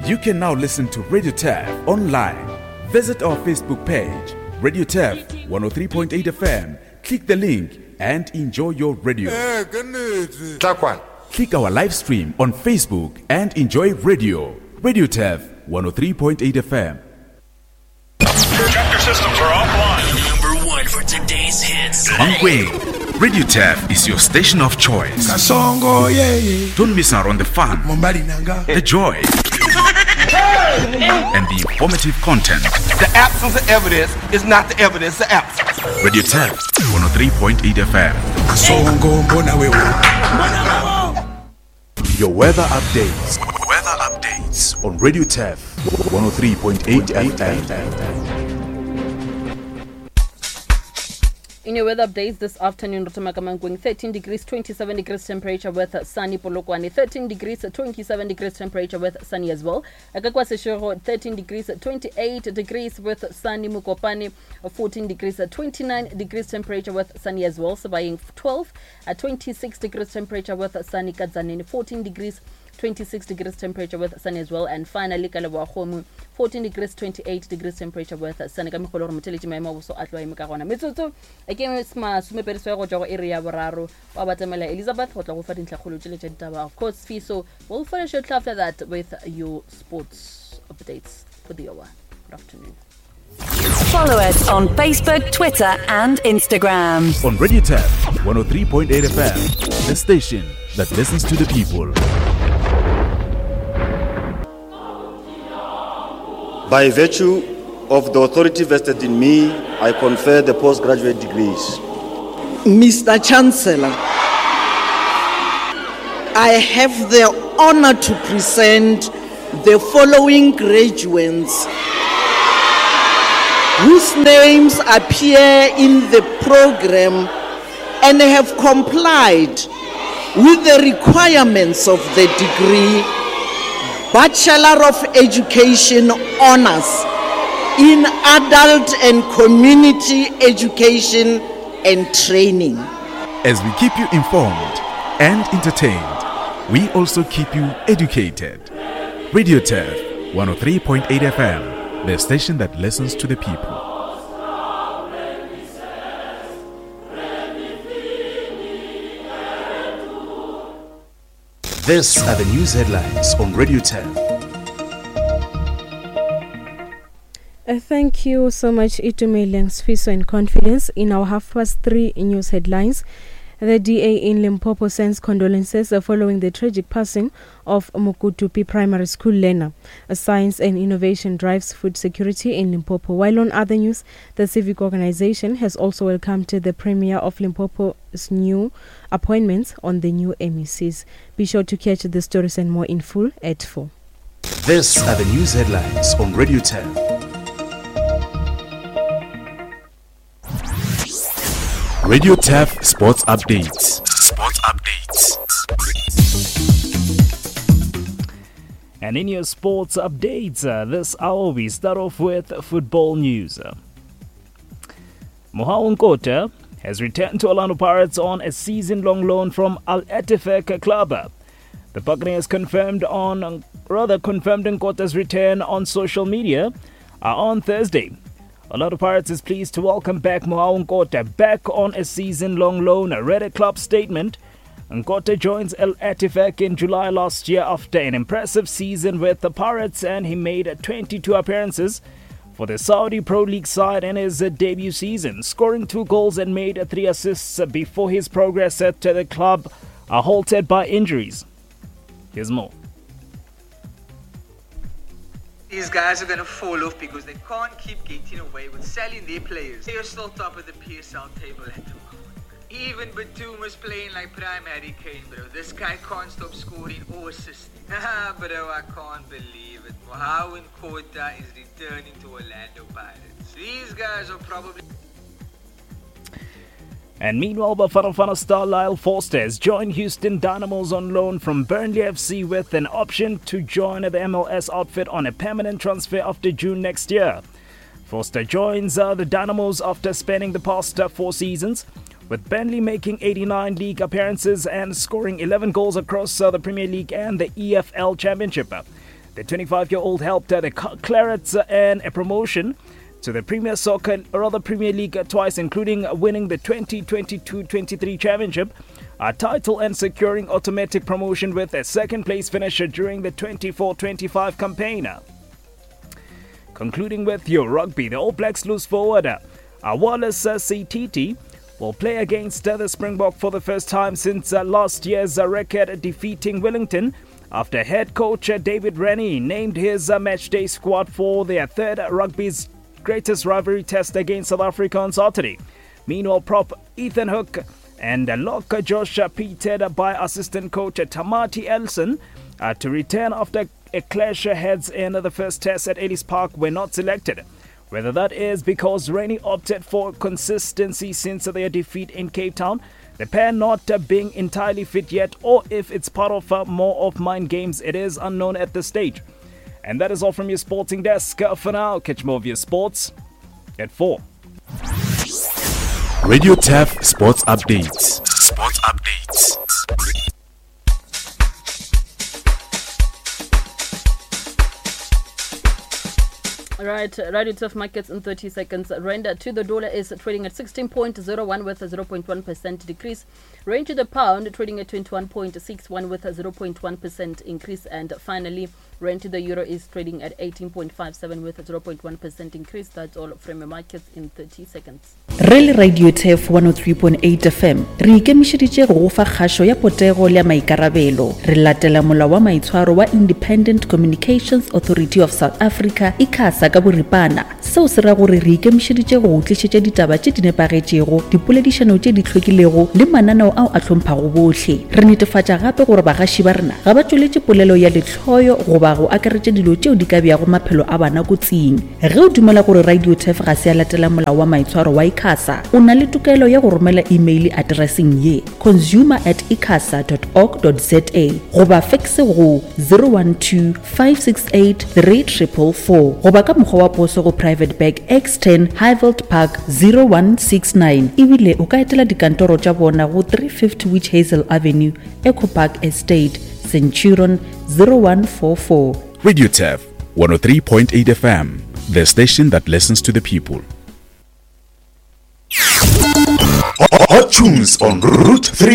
You can now listen to Radio TAF online. Visit our Facebook page, Radio TAF 103.8 FM. Click the link and enjoy your radio. Click our live stream on Facebook and enjoy radio. Radio TAF 103.8 FM. Tractor systems are offline. Number one for today's hits. Mangweng, Radio TAF is your station of choice. Don't miss out on the fun, the joy, and the informative content. The absence of evidence is not the evidence of absence. Radio TAF 103.8 FM. Your weather updates. On Radio TAF 103.8 FM. In your weather updates this afternoon, Rotomakamangweng, 13 degrees, 27 degrees temperature with sunny. Polokwane, 13 degrees, 27 degrees temperature with sunny as well. Akakwaseshego, 13 degrees, 28 degrees with sunny. Mukopane, 14 degrees, 29 degrees temperature with sunny as well. Sabaying 12, 26 degrees temperature with sunny. Kadzaneni, 14 degrees, 26 degrees temperature with sun as well. And finally, Kalabakhomu, 14 degrees, 28 degrees temperature with sun. Kamikolo Mutility Memo, so at Loimakawana. Mitsutu, again, it's my Sumeperiswego area, Bararo, Wabatamela Elizabeth, what I in Tlakulu, of course, Fiso. We'll finish it after that with your sports updates for the hour. Good afternoon. Follow us on Facebook, Twitter, and Instagram. On Radio TAF 103.8 FM, the station that listens to the people. By virtue of the authority vested in me, I confer the postgraduate degrees. Mr. Chancellor, I have the honor to present the following graduates whose names appear in the program and have complied with the requirements of the degree Bachelor of Education Honors in Adult and Community Education and Training. As we keep you informed and entertained, we also keep you educated. Radio TAF 103.8 FM, the station that listens to the people. These are the news headlines on Radio TAF. Thank you so much, Itumeliang Sfiso and Confidence. In our 3:30 news headlines, the DA in Limpopo sends condolences following the tragic passing of Mukutupi Primary School learner. Science and innovation drives food security in Limpopo. While on other news, the civic organization has also welcomed the premier of Limpopo's new appointments on the new MECs. Be sure to catch the stories and more in full at 4. These are the news headlines on Radio TAF. Radio TAF Sports Updates. And in your sports updates, this hour we start off with football news. Mohaun Kota has returned to Orlando Pirates on a season-long loan from Al Ettifaq club. The Buccaneers confirmed Nkota's return on social media on Thursday. Orlando Pirates is pleased to welcome back Mohaun Kota back on a season-long loan. Read a club statement. Nkota joins Al Ettifaq in July last year after an impressive season with the Pirates, and he made 22 appearances for the Saudi Pro League side in his debut season, scoring 2 goals and made 3 assists before his progress at the club halted by injuries. Here's more. These guys are going to fall off because they can't keep getting away with selling their players. They're still top of the PSL table at the moment. Even Batuma's playing like prime Harry Kane, bro. This guy can't stop scoring or assisting. Bro, I can't believe it. Mohaun Kota is returning to Orlando Pirates. These guys are probably... And meanwhile, Bafana star Lyle Forster has joined Houston Dynamos on loan from Burnley FC with an option to join the MLS outfit on a permanent transfer after June next year. Forster joins the Dynamos after spending the past 4 seasons, with Burnley making 89 league appearances and scoring 11 goals across the Premier League and the EFL Championship. The 25-year-old helped the Clarets earn a promotion to the Premier League twice, including winning the 2022-23 championship title and securing automatic promotion with a second-place finish during the 24-25 campaign. Concluding with your rugby, the All Blacks loose forward Wallace Seititi will play against the Springbok for the first time since last year's record defeating Wellington after head coach David Rennie named his matchday squad for their third rugby's greatest rivalry test against South Africa on Saturday. Meanwhile, prop Ethan Hook and lock Josh Peter by assistant coach Tamati Elson to return after a clash heads in the first test at Ellis Park were not selected. Whether that is because Rennie opted for consistency since their defeat in Cape Town, the pair not being entirely fit yet, or if it's part of more of mind games, it is unknown at this stage. And that is all from your sporting desk for now. Catch more of your sports at 4. Radio TAF Sports Updates. Sports updates. Right, Radio TAF markets in 30 seconds. Rand to the dollar is trading at 16.01 with a 0.1% decrease. Rand to the pound trading at 21.61 with a 0.1% increase. And finally, Rand to the euro is trading at 18.57 with a 0.1% increase. That's all from the markets in 30 seconds. Real Radio TAF 103.8 FM. Re ikemišeditše go fa kgašo ya potego le maikarabelo. Re latela molao wa maitshwaro wa Independent Communications Authority of South Africa ICASA ka boripana. Seo se ra gore re ikemišeditše go tlišetša ditaba tše di nepagetšego, dipoledišano tše di hlwekilego le mananeo ao a hlomphang bohle. Re netefatša gape gore bagaši ba rena ga ba tšweletše polelo ya letlhoyo goba go akaretša dilo tšeo di ka beago maphelo a bana kotsing. Ge o dumela gore Radio TAF ga se a latela molao wa maitshwaro wa ICASA, o na le tokelo ya go romela email addressing ye consumer@icasa.org.za goba faxe go 012 568 3444 goba ka mokgwa wa poso go Private Bag X10 Highveld Park 0169. Ebile o ka etela dikantoro tša bona go 350 Witch Hazel Avenue, Eco Park Estate, Centurion 0144. Radio TAF 103.8 FM, the station that listens to the people. Hot tunes on Route 3.